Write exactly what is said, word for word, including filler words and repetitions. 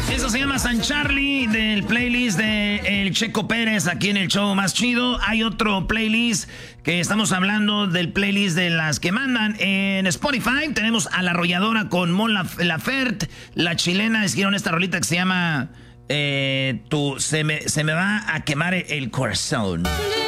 Eso se llama San Charlie del playlist de El Checo Pérez aquí en el show más chido. Hay otro playlist que estamos hablando del playlist de las que mandan en Spotify. Tenemos a La Arrolladora con Mon Laferte. La chilena escribieron esta rolita que se llama eh, tu, se, me, se me va a quemar el corazón.